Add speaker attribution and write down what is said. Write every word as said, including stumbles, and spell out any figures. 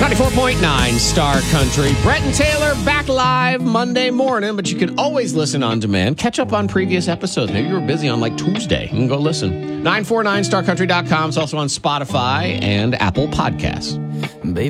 Speaker 1: ninety-four point nine Star Country. Brett and Taylor back live Monday morning, but you can always listen on demand. Catch up on previous episodes. Maybe you were busy on like Tuesday. You can go listen. nine four nine star country dot com. It's also on Spotify and Apple Podcasts.
Speaker 2: Baby.